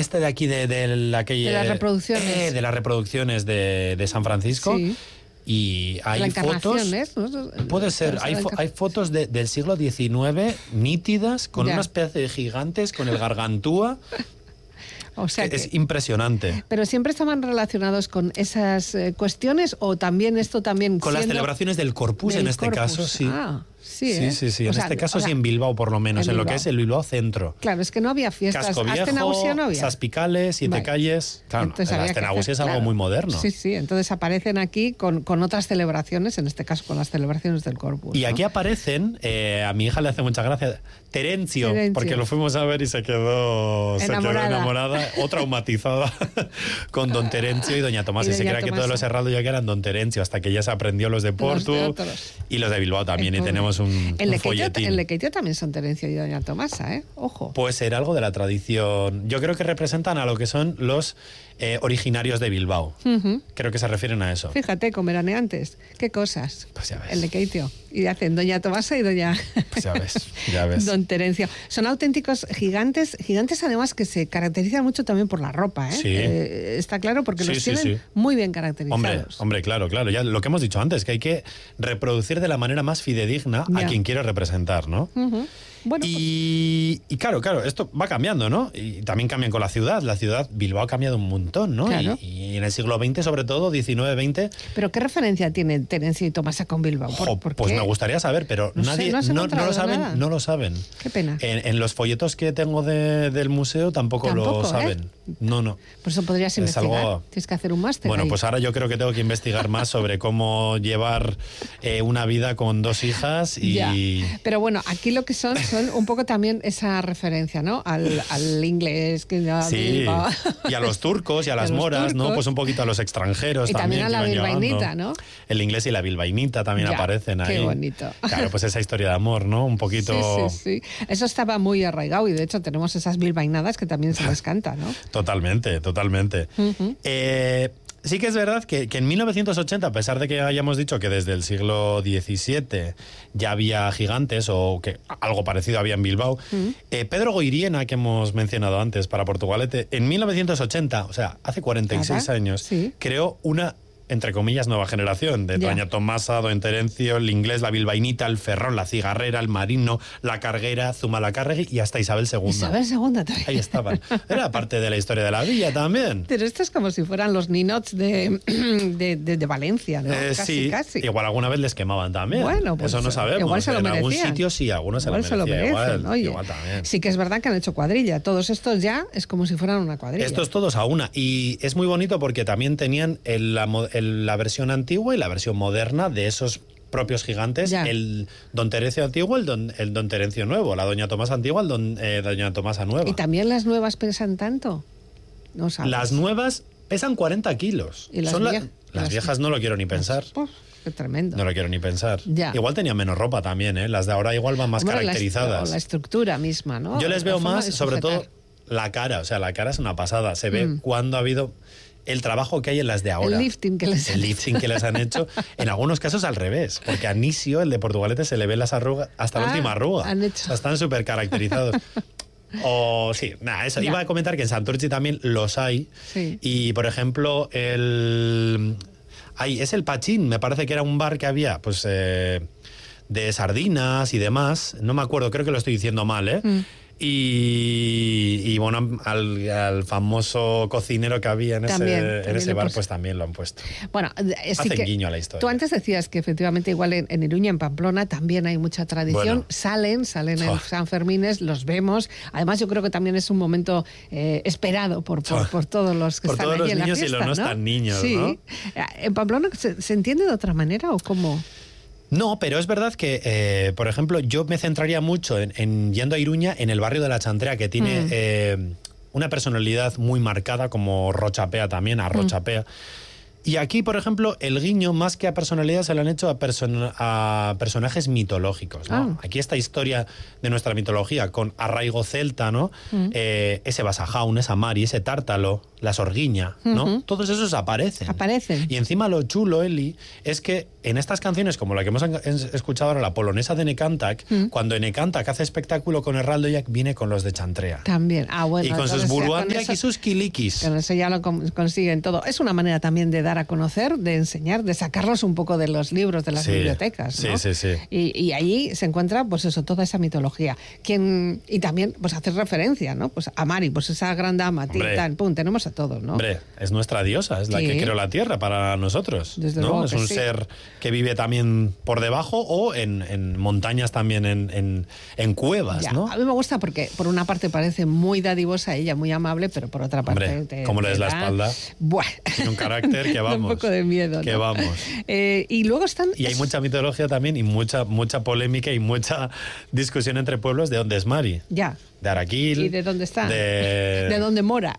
este de aquí de la que... De las reproducciones. De las reproducciones de San Francisco. Sí. Y hay La fotos... ¿no? Puede ser. Hay fotos del siglo XIX nítidas, con Ya. una especie de gigantes, con el gargantúa. O sea Es impresionante. ¿Pero siempre estaban relacionados con esas cuestiones o también esto también Con las siendo celebraciones del Corpus, del en este Corpus? caso, sí. Ah, sí, Sí. En este caso sí, en Bilbao, por lo menos, en lo que es el Bilbao centro. Claro, es que no había fiestas. Casco Viejo, Astenagusia no había. Saspicales, Siete Vale. Calles. Claro, Entonces había que Astenagusia es hacer, algo claro. muy moderno. Sí, entonces aparecen aquí con otras celebraciones, en este caso con las celebraciones del Corpus. Y ¿no? aquí aparecen, a mi hija le hace mucha gracia, Terencio, porque lo fuimos a ver y se quedó enamorada o traumatizada con don Terencio y doña Tomasa. Y se crea que todos los herraldos ya que eran don Terencio, hasta que ya se aprendió los de Porto y los de Bilbao también. Y tenemos un folletín. En Lequeitio también son Terencio y doña Tomasa, ¿eh? Ojo. Pues era algo de la tradición. Yo creo que representan a lo que son los originarios de Bilbao. Creo que se refieren a eso. Fíjate, con veraneantes. ¿Qué cosas? Pues ya ves. En Lequeitio. Y hacen doña Tomasa y doña... Pues ya ves. Don Terencio. Son auténticos gigantes además que se caracterizan mucho también por la ropa, ¿eh? Sí. Está claro, porque los tienen muy bien caracterizados. Hombre, claro. Ya lo que hemos dicho antes, que hay que reproducir de la manera más fidedigna a quien quiere representar, ¿no? Bueno, y claro, esto va cambiando, ¿no? Y también cambian con la ciudad. La ciudad, Bilbao ha cambiado un montón, ¿no? Claro. Y en el siglo XX, sobre todo, XIX-XX... ¿Pero qué referencia tienen Terencio y Tomasa con Bilbao? Pues me gustaría saber, pero nadie no lo saben. Qué pena. En los folletos que tengo del museo tampoco lo saben. No. Por eso podrías investigar. Tienes que hacer un máster. Bueno, ahí. pues ahora yo creo que tengo que investigar más sobre cómo llevar una vida con dos hijas y... Ya. Pero bueno, aquí lo que son un poco también esa referencia, ¿no? Al inglés que ya Bilbao. Y a los turcos y a las moras, ¿no? Pues un poquito a los extranjeros y también a la bilbainita, ¿no? El inglés y la bilbainita también aparecen ahí. Qué bonito. Claro, pues esa historia de amor, ¿no? Un poquito... Sí. Eso estaba muy arraigado y de hecho tenemos esas bilbainadas que también se les canta, ¿no? Totalmente. Sí que es verdad que en 1980, a pesar de que hayamos dicho que desde el siglo XVII ya había gigantes o que algo parecido había en Bilbao, Pedro Goiriena, que hemos mencionado antes para Portugalete, en 1980, o sea, hace 46 años, creó una, entre comillas, nueva generación de doña Tomasa, don Terencio, el inglés, la bilbainita, el ferrón, la cigarrera, el marino, la carguera, Zumalacárregui y hasta Isabel II. Isabel II también. Ahí estaban. Era parte de la historia de la villa también. Pero esto es como si fueran los ninots de Valencia, ¿no? Sí, casi. Igual alguna vez les quemaban también. Bueno, pues eso no sabemos. Igual se lo merecían. En algún sitio sí, algunos se lo merecían. Igual también. Sí que es verdad que han hecho cuadrilla. Todos estos ya es como si fueran una cuadrilla. Estos todos a una. Y es muy bonito porque también tenían la versión antigua y la versión moderna de esos propios gigantes, el don Terencio antiguo, el don Terencio nuevo, la doña Tomasa antigua, doña Tomasa nueva. ¿Y también las nuevas pesan tanto? No sabes. Las nuevas pesan 40 kilos. ¿Y las viejas no lo quiero ni pensar. Qué tremendo. No lo quiero ni pensar. Ya. Igual tenían menos ropa también, ¿eh? Las de ahora igual van más caracterizadas. La estructura misma, ¿no? Yo les veo más, sobre todo, la cara. O sea, la cara es una pasada. Se ve cuando ha habido... el trabajo que hay en las de ahora. El lifting que les han hecho. En algunos casos al revés, porque a Nisio, el de Portugalete, se le ven las arrugas hasta la última arruga. Han hecho. O sea, están súper caracterizados. Eso. Iba a comentar que en Santurtzi también los hay. Sí. Y, por ejemplo, es el Pachín, me parece que era un bar que había, pues, de sardinas y demás. No me acuerdo, creo que lo estoy diciendo mal, ¿eh? Y bueno, al famoso cocinero que había en ese bar, pues también lo han puesto. Bueno, hacen guiño a la historia. Tú antes decías que efectivamente igual en Iruña, en Pamplona, también hay mucha tradición. Salen en San Fermines, los vemos. Además, yo creo que también es un momento esperado por todos los que están allí en la fiesta. Por todos los niños y los no tan niños, ¿no? ¿En Pamplona se entiende de otra manera o cómo? No, pero es verdad que, por ejemplo, yo me centraría mucho en yendo a Iruña, en el barrio de la Chantrea, que tiene una personalidad muy marcada, como Rochapea también, a Rochapea. Y aquí, por ejemplo, el guiño, más que a personalidades, se lo han hecho a personajes mitológicos, ¿no? Aquí esta historia de nuestra mitología, con arraigo celta, ¿no? Ese Basajaun, esa Mari, ese Tártalo, la Sorguiña, ¿no? Todos esos aparecen. Y encima lo chulo, Eli, es que en estas canciones, como la que hemos escuchado ahora, la polonesa de Necantac, cuando Necantac hace espectáculo con Herraldo Jack, viene con los de Chantrea. También. Bueno, y con sus Buruandiak y sus Kilikis. Con eso ya lo consiguen todo. Es una manera también de dar a conocer, de enseñar, de sacarlos un poco de los libros, de las bibliotecas, ¿no? Sí. Y allí se encuentra, pues eso, toda esa mitología. Y también, pues hacer referencia, ¿no? Pues a Mari, pues esa gran dama, pum, tenemos a todos, ¿no? Hombre, es nuestra diosa, es la que creó la tierra para nosotros. Desde ¿no? luego Es un ser que vive también por debajo o en montañas también, en cuevas, ¿no? A mí me gusta porque por una parte parece muy dadivosa ella, muy amable, pero por otra parte... Hombre, como le des la espalda, tiene un carácter que vamos. Un poco de miedo, ¿no? Que vamos. Y luego están... Y hay mucha mitología también y mucha polémica y mucha discusión entre pueblos de dónde es Mari. Ya. De Araquil. ¿Y de dónde está? De dónde mora.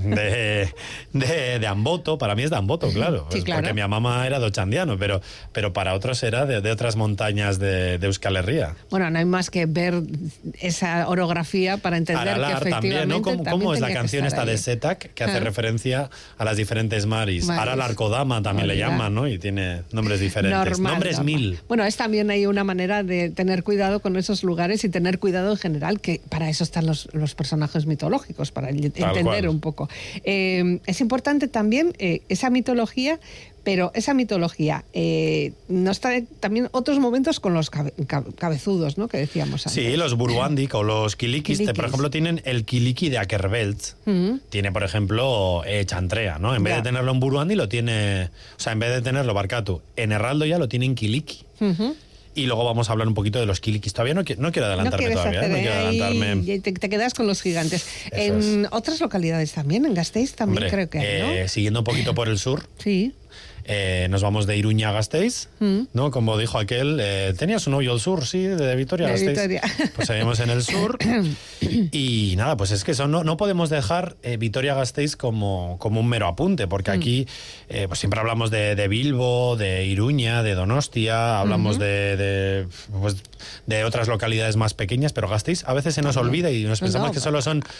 De Amboto. Para mí es de Amboto, claro. Sí, claro. Porque mi mamá era de Ochandiano, pero para otros era de otras montañas de Euskal Herria. Bueno, no hay más que ver esa orografía para entender Aralar, que efectivamente... también, ¿no? ¿Cómo es la canción esta de Setak que hace referencia a las diferentes maris? Aralar Kodama también le llaman, ¿no? Y tiene nombres diferentes. Nombres 1000. Bueno, es también hay una manera de tener cuidado con esos lugares y tener cuidado en general, que para eso están los personajes mitológicos, para entender un poco. Es importante también esa mitología, pero esa mitología no está también otros momentos con los cabezudos, ¿no? Que decíamos antes. Sí, los Buruandiak o los Kilikis, por ejemplo, tienen el Kiliki de Akerbelts. Tiene, por ejemplo, Chantrea, ¿no? En vez de tenerlo en Buruandi, lo tiene... O sea, en vez de tenerlo Barkatu, en Herraldo ya lo tiene en Kiliki. Y luego vamos a hablar un poquito de los Kilikis. Todavía no quiero adelantarme todavía. No quiero adelantarme. Y te quedas con los gigantes. En otras localidades también, en Gasteiz también. Hombre, creo que hay, ¿no? Siguiendo un poquito por el sur. Sí. Nos vamos de Iruña a Gasteiz, ¿no? Como dijo aquel, tenías un novio al sur, sí, de Vitoria a Gasteiz. Vitoria. Pues seguimos en el sur. Y nada, pues es que eso no podemos dejar Vitoria-Gasteiz como un mero apunte, porque aquí pues siempre hablamos de Bilbo, de Iruña, de Donostia, hablamos de otras localidades más pequeñas, pero Gasteiz a veces se nos olvida y nos pensamos que solo son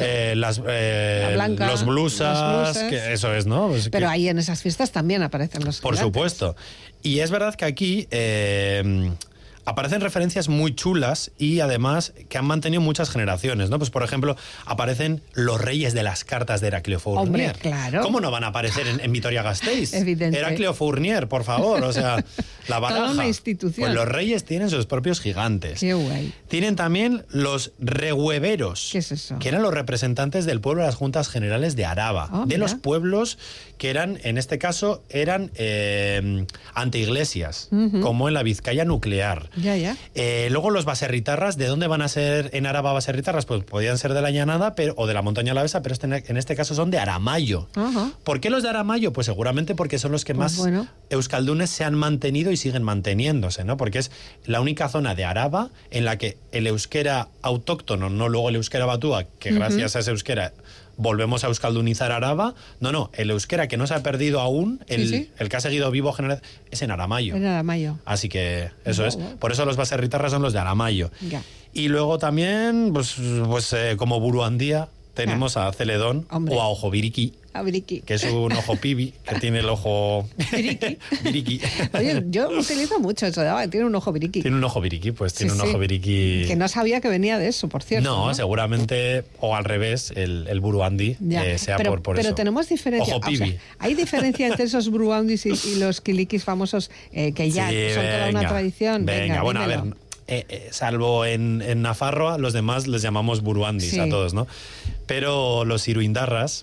los blusas, que eso es, ¿no? Pues pero ahí en esas fiestas también aparecen los gigantes. Por supuesto. Y es verdad que aquí aparecen referencias muy chulas y además que han mantenido muchas generaciones, ¿no? Pues por ejemplo, aparecen los reyes de las cartas de Heraclio Fournier. Hombre, claro. ¿Cómo no van a aparecer en Vitoria-Gasteiz? Evidente. Heraclio Fournier, por favor, o sea, la baraja. Toda una institución. Pues los reyes tienen sus propios gigantes. Qué guay. Tienen también los rehueveros. ¿Qué es eso? Que eran los representantes del pueblo de las Juntas Generales de Araba. De los pueblos que eran, en este caso, eran anteiglesias, como en la Vizcaya nuclear. Ya. Luego los baserritarras, ¿de dónde van a ser en Araba baserritarras? Pues podían ser de la Llanada o de la montaña alavesa, pero en este caso son de Aramayo. ¿Por qué los de Aramayo? Pues seguramente porque son los que más euskaldunes se han mantenido y siguen manteniéndose, ¿no? Porque es la única zona de Araba en la que el euskera autóctono, no luego el euskera batúa, que gracias a ese euskera volvemos a euskaldunizar Araba. No, el euskera que no se ha perdido aún, el que ha seguido vivo general, es en Aramayo. En Aramayo. Así que eso es. Por eso los baserritarras son los de Aramayo. Ya. Y luego también, pues como Buruandía, tenemos a Celedón o a Ojo Biriki. Que es un ojo pibi, que tiene el ojo... Biriki. Oye, yo utilizo mucho eso, tiene un ojo biriki. Tiene un ojo biriki, pues tiene un ojo biriki... Que no sabía que venía de eso, por cierto. No, seguramente, o al revés, el buruandi sea por eso. Pero tenemos diferencia. Ojo pibi. O sea, hay diferencia entre esos buruandis y los kilikis famosos que ya son toda una tradición. Venga, bueno, dímelo. A ver... salvo en Nafarroa, los demás les llamamos buruandis a todos, ¿no? Pero los iruindarras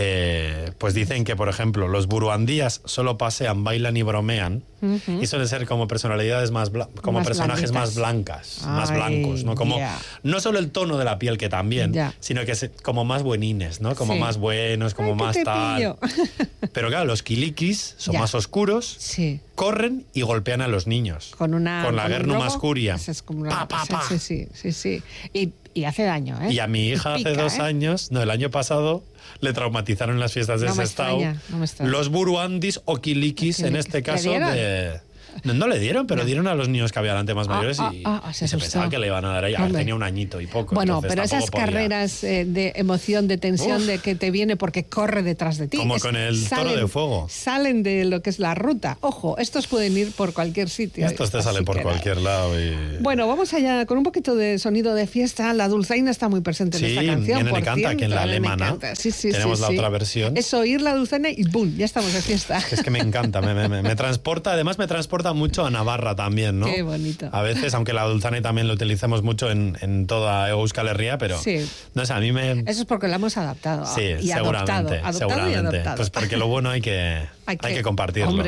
pues dicen que, por ejemplo, los buruandías solo pasean, bailan y bromean y suelen ser como personalidades personajes más blancas, más blancos, ¿no? Como no solo el tono de la piel, que también, sino que como más buenines, ¿no? Como más buenos, como más tal. Pero claro, los kilikis son más oscuros, corren y golpean a los niños. Con la Gernu Mascuria. Es como una... Sí. Y hace daño, ¿eh? Y a mi hija hace 2 años, no, el año pasado, le traumatizaron las fiestas de Sestao. No me extraña. Los buruandis o kilikis, en este caso, No le dieron, pero dieron a los niños que había delante más mayores y se pensaba que le iban a dar ahí. A ver, tenía 1 añito y poco. Bueno, pero esas carreras de emoción, de tensión, de que te viene porque corre detrás de ti. Como con el toro de fuego. Salen de lo que es la ruta. Ojo, estos pueden ir por cualquier sitio. Estos te salen por cualquier lado. Bueno, vamos allá con un poquito de sonido de fiesta. La dulzaina está muy presente en esta canción. Sí, en Canta, que en la alemana tenemos la otra versión. Es oír la dulzaina y ¡bum! Ya estamos de fiesta. Es que me encanta, me transporta, además me transporta mucho a Navarra también, ¿no? Qué bonito. A veces, aunque la dulzaina también lo utilizamos mucho en toda Euskal Herria, pero no sé, a mí me... Eso es porque lo hemos adaptado. Sí, seguramente. Adoptado. Pues porque lo bueno hay que compartirlo. Hombre.